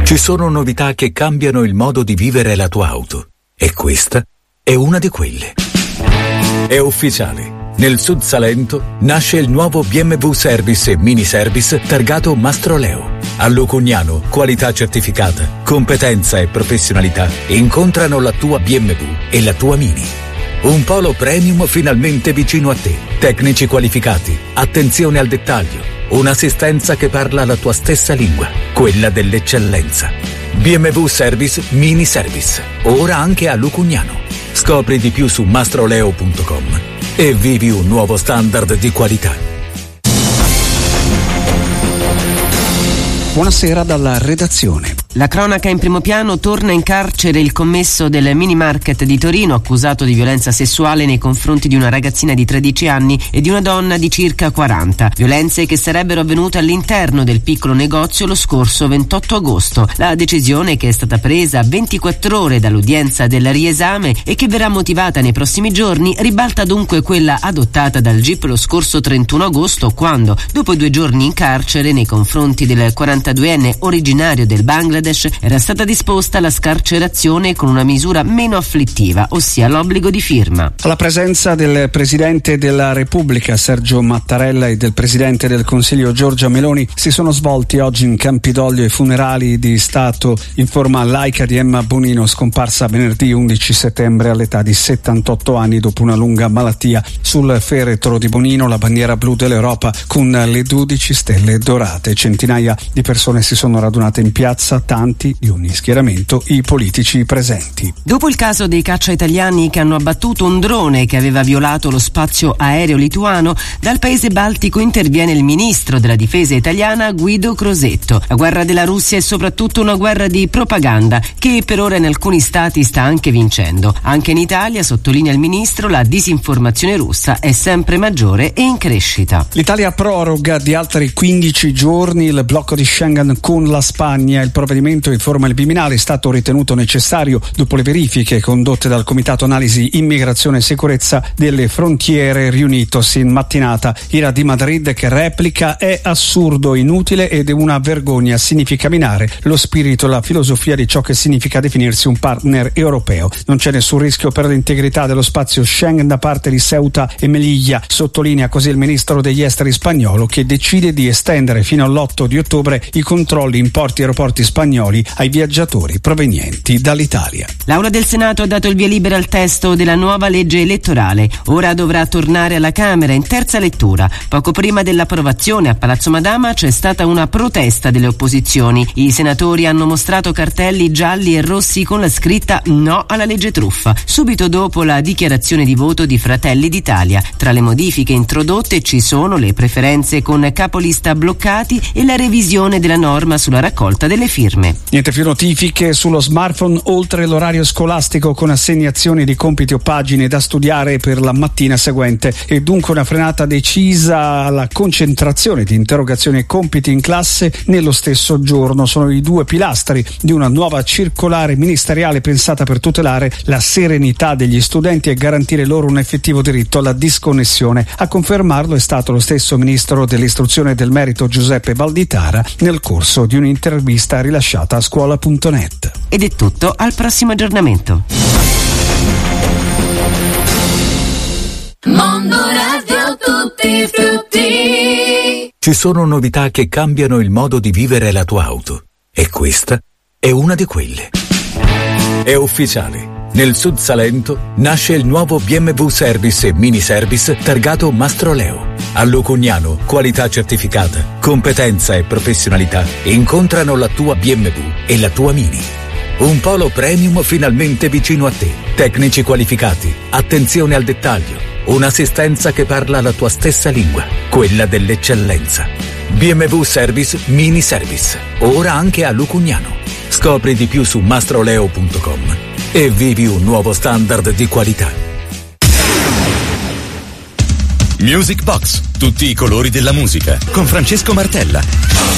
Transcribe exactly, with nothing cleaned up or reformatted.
Ci sono novità che cambiano il modo di vivere la tua auto. E questa è una di quelle. È ufficiale. Nel Sud Salento nasce il nuovo B M W Service e Mini Service targato Mastroleo. A Lucugnano, qualità certificata, competenza e professionalità incontrano la tua B M W e la tua Mini. Un polo premium finalmente vicino a te. Tecnici qualificati, attenzione al dettaglio, un'assistenza che parla la tua stessa lingua, quella dell'eccellenza. B M W Service Mini Service, ora anche a Lucugnano. Scopri di più su mastroleo punto com e vivi un nuovo standard di qualità. Buonasera dalla redazione. La cronaca in primo piano: torna in carcere il commesso del mini market di Torino accusato di violenza sessuale nei confronti di una ragazzina di tredici anni e di una donna di circa quaranta. Violenze che sarebbero avvenute all'interno del piccolo negozio lo scorso ventotto agosto. La decisione, che è stata presa a ventiquattro ore dall'udienza del riesame e che verrà motivata nei prossimi giorni, ribalta dunque quella adottata dal G I P lo scorso trentuno agosto, quando, dopo due giorni in carcere nei confronti del quarantaduenne originario del Bangladesh, era stata disposta la scarcerazione con una misura meno afflittiva, ossia l'obbligo di firma. Alla presenza del Presidente della Repubblica Sergio Mattarella e del Presidente del Consiglio Giorgia Meloni si sono svolti oggi in Campidoglio i funerali di Stato in forma laica di Emma Bonino, scomparsa venerdì undici settembre all'età di settantotto anni dopo una lunga malattia. Sul feretro di Bonino la bandiera blu dell'Europa con le dodici stelle dorate. Centinaia di persone si sono radunate in piazza, tanti di ogni schieramento, i politici presenti. Dopo il caso dei caccia italiani che hanno abbattuto un drone che aveva violato lo spazio aereo lituano, dal paese baltico interviene il ministro della difesa italiana Guido Crosetto. La guerra della Russia è soprattutto una guerra di propaganda che per ora in alcuni stati sta anche vincendo. Anche in Italia, sottolinea il ministro, la disinformazione russa è sempre maggiore e in crescita. L'Italia proroga di altri quindici giorni il blocco di Schengen con la Spagna. Il provvedimento in forma liminare è stato ritenuto necessario dopo le verifiche condotte dal Comitato Analisi Immigrazione e Sicurezza delle Frontiere riunitosi in mattinata. Ira di Madrid che replica: è assurdo, inutile ed è una vergogna, significa minare lo spirito e la filosofia di ciò che significa definirsi un partner europeo. Non c'è nessun rischio per l'integrità dello spazio Schengen da parte di Ceuta e Melilla, sottolinea così il ministro degli esteri spagnolo, che decide di estendere fino all'otto di ottobre i controlli in porti e aeroporti spagnoli ai viaggiatori provenienti dall'Italia. L'Aula del Senato ha dato il via libera al testo della nuova legge elettorale. Ora dovrà tornare alla Camera in terza lettura. Poco prima dell'approvazione a Palazzo Madama c'è stata una protesta delle opposizioni. I senatori hanno mostrato cartelli gialli e rossi con la scritta "No alla legge truffa", subito dopo la dichiarazione di voto di Fratelli d'Italia. Tra le modifiche introdotte ci sono le preferenze con capolista bloccati e la revisione della norma sulla raccolta delle firme. Niente più notifiche sullo smartphone oltre l'orario scolastico, con assegnazioni di compiti o pagine da studiare per la mattina seguente, e dunque una frenata decisa alla concentrazione di interrogazioni e compiti in classe nello stesso giorno. Sono i due pilastri di una nuova circolare ministeriale pensata per tutelare la serenità degli studenti e garantire loro un effettivo diritto alla disconnessione. A confermarlo è stato lo stesso ministro dell'istruzione e del merito Giuseppe Valditara nel corso di un'intervista rilasciata a scuola punto net. Ed è tutto, al prossimo aggiornamento. Mondo Radio Tutti Frutti. Ci sono novità che cambiano il modo di vivere la tua auto. E questa è una di quelle. È ufficiale. Nel Sud Salento nasce il nuovo B M W Service e Mini Service targato Mastroleo. A Lucugnano, qualità certificata, competenza e professionalità incontrano la tua B M W e la tua Mini. Un polo premium finalmente vicino a te. Tecnici qualificati, attenzione al dettaglio, un'assistenza che parla la tua stessa lingua, quella dell'eccellenza. B M W Service Mini Service, ora anche a Lucugnano. Scopri di più su mastroleo punto com e vivi un nuovo standard di qualità. Music Box, tutti i colori della musica, con Francesco Martella.